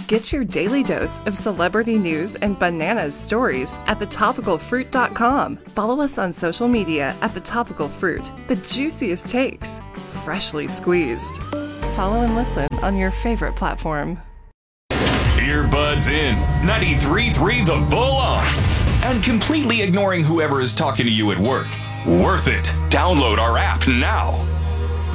Get your daily dose of celebrity news and bananas stories at thetopicalfruit.com. Follow us on social media at The Topical Fruit. The juiciest takes, freshly squeezed. Follow and listen on your favorite platform. Earbuds in, 93.3 The Bull on, and completely ignoring whoever is talking to you at work. Worth it. Download our app now.